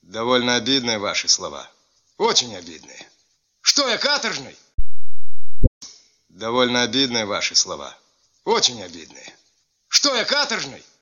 Довольно обидные ваши слова. Очень обидные. Что я, каторжный? Довольно обидные ваши слова. Очень обидные. Что я, каторжный?